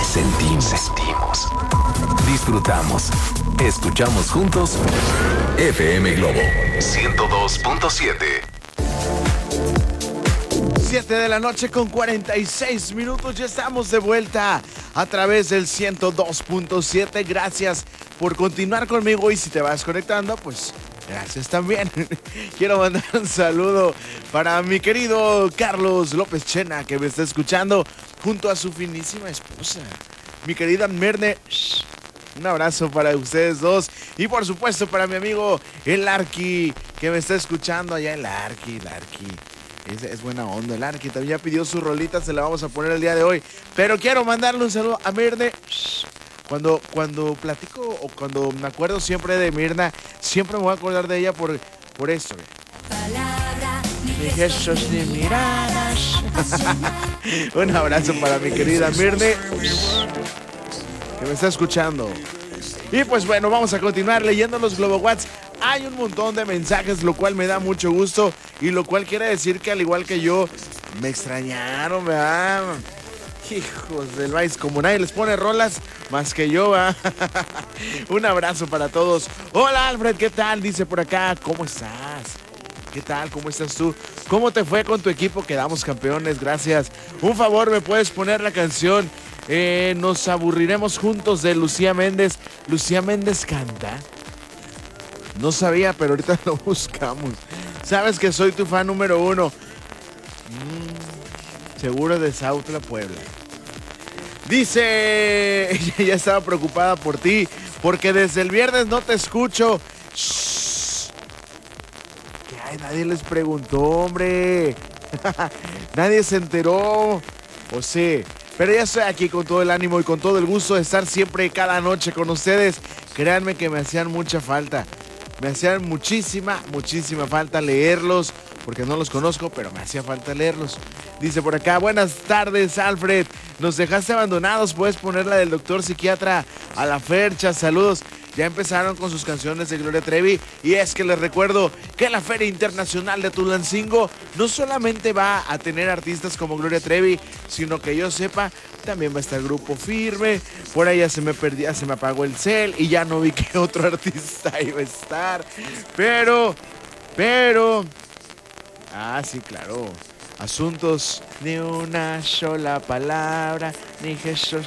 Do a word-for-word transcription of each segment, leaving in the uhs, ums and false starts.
Sentimos, sentimos, disfrutamos, escuchamos juntos F M Globo ciento dos punto siete. siete de la noche con cuarenta y seis minutos, ya estamos de vuelta a través del ciento dos punto siete. Gracias por continuar conmigo y si te vas conectando, pues gracias también. Quiero mandar un saludo para mi querido Carlos López Chena, que me está escuchando junto a su finísima esposa, mi querida Merne. Un abrazo para ustedes dos y por supuesto para mi amigo el Arqui, que me está escuchando allá. El Arqui, el Arqui. Es, es buena onda el Arqui, también ya pidió su rolita, se la vamos a poner el día de hoy. Pero quiero mandarle un saludo a Mirne. Cuando, cuando platico o cuando me acuerdo siempre de Mirna, siempre me voy a acordar de ella por, por esto. Palabra, ni gestos ni miradas. Un abrazo para mi querida Mirne, que me está escuchando. Y pues bueno, vamos a continuar leyendo los GloboWhats. Hay un montón de mensajes, lo cual me da mucho gusto y lo cual quiere decir que al igual que yo, me extrañaron, ¿verdad? Hijos del maíz, como nadie les pone rolas más que yo, ¿verdad? Un abrazo para todos. Hola Alfred, ¿qué tal? Dice por acá, ¿cómo estás? ¿Qué tal? ¿Cómo estás tú? ¿Cómo te fue con tu equipo? Quedamos campeones, gracias. Un favor, ¿me puedes poner la canción eh, Nos aburriremos juntos de Lucía Méndez? Lucía Méndez canta. No sabía, pero ahorita lo buscamos. Sabes que soy tu fan número uno. Mm, seguro de Sautla, Puebla. Dice, ella ya estaba preocupada por ti, porque desde el viernes no te escucho. Shh. Que ay, nadie les preguntó, hombre. Nadie se enteró. O sí. Pero ya estoy aquí con todo el ánimo y con todo el gusto de estar siempre cada noche con ustedes. Créanme que me hacían mucha falta. Me hacían muchísima, muchísima falta leerlos, porque no los conozco, pero me hacía falta leerlos. Dice por acá, buenas tardes, Alfred. Nos dejaste abandonados, puedes poner la del doctor psiquiatra a la Fercha. Saludos. Ya empezaron con sus canciones de Gloria Trevi y es que les recuerdo que la Feria Internacional de Tulancingo no solamente va a tener artistas como Gloria Trevi, sino que yo sepa, también va a estar Grupo Firme. Por ahí ya se me perdía, se me apagó el cel y ya no vi que otro artista iba a estar. Pero, pero, ah, sí, claro. Asuntos, ni una sola palabra, ni Jesús.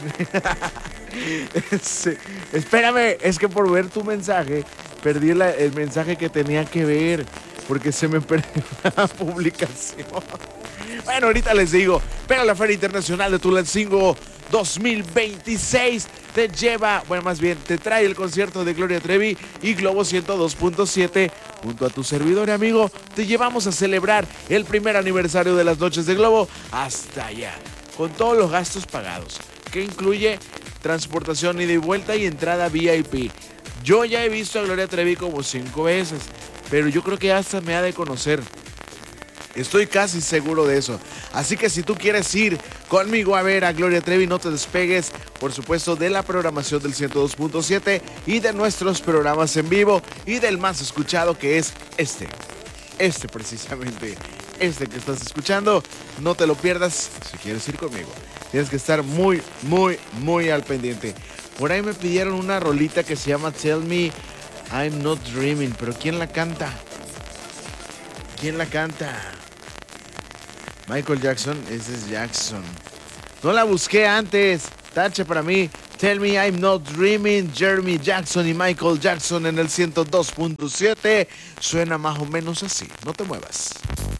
Sí. Espérame, es que por ver tu mensaje, perdí la, el mensaje que tenía que ver, porque se me perdió la publicación. Bueno, ahorita les digo, pero la Feria Internacional de Tulancingo dos mil veintiséis te lleva, bueno, más bien, te trae el concierto de Gloria Trevi y Globo ciento dos punto siete. Junto a tu servidor y amigo, te llevamos a celebrar el primer aniversario de las Noches de Globo hasta allá, con todos los gastos pagados, que incluye transportación ida y vuelta y entrada V I P. Yo ya he visto a Gloria Trevi como cinco veces, pero yo creo que hasta me ha de conocer. Estoy casi seguro de eso. Así que si tú quieres ir conmigo a ver a Gloria Trevi, no te despegues, por supuesto, de la programación del ciento dos punto siete y de nuestros programas en vivo y del más escuchado, que es este. Este precisamente. Este que estás escuchando. No te lo pierdas si quieres ir conmigo. Tienes que estar muy, muy, muy al pendiente. Por ahí me pidieron una rolita que se llama Tell Me I'm Not Dreaming. Pero ¿quién la canta? ¿Quién la canta? Michael Jackson, ese es Jackson. No la busqué antes. Tache para mí. Tell Me I'm Not Dreaming. Jeremy Jackson y Michael Jackson en el ciento dos punto siete. Suena más o menos así. No te muevas.